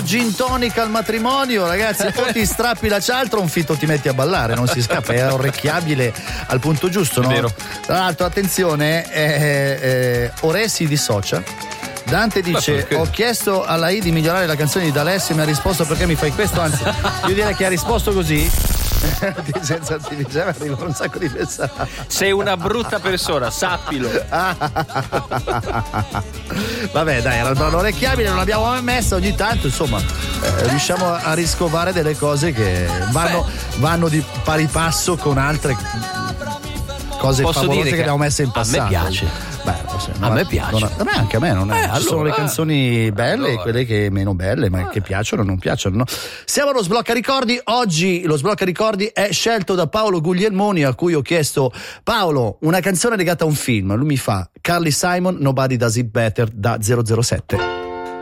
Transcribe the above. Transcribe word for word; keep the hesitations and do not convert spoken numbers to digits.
gin tonic al matrimonio, ragazzi, o ti strappi la cialtra o un fitto ti metti a ballare, non si scappa, è orecchiabile al punto giusto, no? Vero. Tra l'altro, attenzione, eh, eh, Ore si dissocia. Dante dice: ho chiesto alla I di migliorare la canzone di D'Alessio e mi ha risposto perché mi fai questo, anzi io direi che ha risposto così. Senza artificiale arriva un sacco di messaggi. Sei una brutta persona, sappilo. Vabbè, dai, era il brano orecchiabile, non l'abbiamo mai messo, ogni tanto insomma eh, riusciamo a riscovare delle cose che vanno, vanno di pari passo con altre cose Posso favolose dire che, che abbiamo messo in passato. A me piace. Beh, sì, a me piace. Non, a me anche a me non è. Eh, Ci allora, sono le canzoni belle allora. e quelle che meno belle, ma che piacciono o non piacciono. No? Siamo allo Sblocca Ricordi. Oggi lo Sblocca Ricordi è scelto da Paolo Guglielmoni, a cui ho chiesto: Paolo, una canzone legata a un film. Lui mi fa Carly Simon, Nobody Does It Better, da zero zero sette.